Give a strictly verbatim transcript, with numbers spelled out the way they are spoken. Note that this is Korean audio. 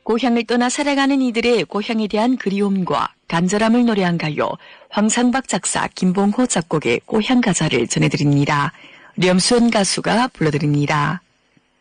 고향을 떠나 살아가는 이들의 고향에 대한 그리움과 간절함을 노래한 가요, 황상박 작사, 김봉호 작곡의 고향가자를 전해드립니다. 렴수연 가수가 불러드립니다.